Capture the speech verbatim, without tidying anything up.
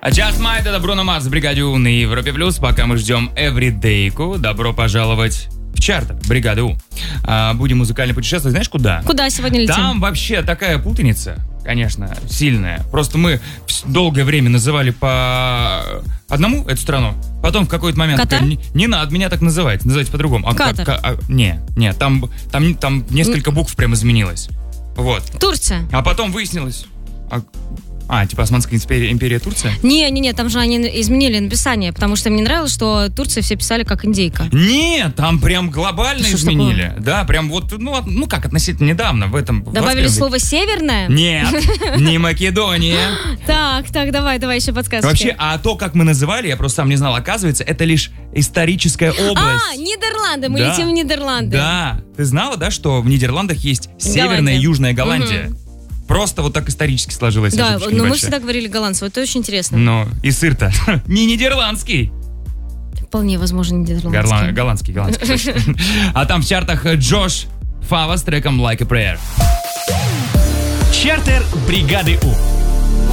Just Might, это Бруно Марс, Бригаде У на Европе Плюс. Пока мы ждем Everyday'ку, добро пожаловать в чартах Бригады У. А, будем музыкально путешествовать. Знаешь, куда? Куда сегодня летим? Там вообще такая путаница, конечно, сильная. Просто мы долгое время называли по одному эту страну. Потом в какой-то момент... Катар? Не, не надо меня так называть, называйте по-другому. А, Катар. А, а, не, не, там, там, там несколько букв прям изменилось. Вот. Турция. А потом выяснилось... А, а типа Османская империя, империя Турция? Не-не-не, там же они изменили написание, потому что мне нравилось, что Турция все писали как индейка. Нет, там прям глобально Что ж изменили. такое? Да, прям вот, ну, ну как, относительно недавно в этом... Добавили слово «северное»? Нет, не Македония. Так, так, давай, давай еще подсказки. Вообще, а то, как мы называли, я просто сам не знал, оказывается, это лишь историческая область. А, Нидерланды, мы Да. летим в Нидерланды. Да, ты знала, да, что в Нидерландах есть Северная Голландия. и Южная Голландия? Просто вот так исторически сложилось. Да, ошибочка но мы небольшая. всегда говорили голландцы, вот это очень интересно. Но и сыр-то не нидерландский. Вполне возможно, нидерландский. Горла- Голландский, голландский. точно. А там в чартах Джош Фава с треком Like a Prayer. Чартер Бригады У.